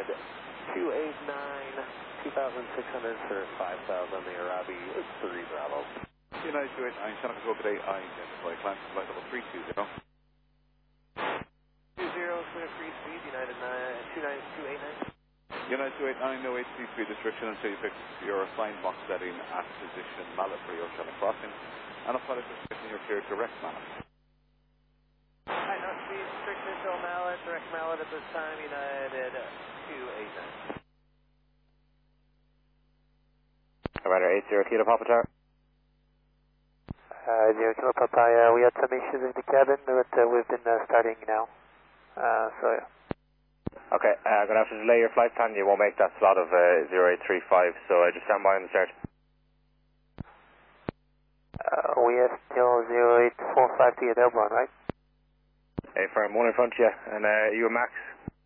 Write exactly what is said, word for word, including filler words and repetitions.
two eight nine, two thousand six hundred for five thousand, the Arabi three Bravo. United two eight nine, Santa Go today, I identify climb to flight level three two zero. two zero, clear free speed, United two nine two eight nine. United two eight nine, no H C speed restriction until you pick your assigned box setting at position Mallet for your oceanic crossing, and a pilot restriction you're cleared direct Mallet. Hi, no speed restriction until Mallet, direct Mallet at this time, United two eight nine. Commander eight zero Kilo Papa Tower. Uh, zero Kilo Papaya, we had some issues with the cabin, but uh, we've been uh, starting now. Uh, so yeah. Okay, I'm uh, going to have to delay your flight plan. You won't make that slot of uh, zero eight three five, so uh, just stand by on the start. Uh, we have still zero eight four five to get airborne, right? Hey, firm, one in front of you, and uh, you a Max?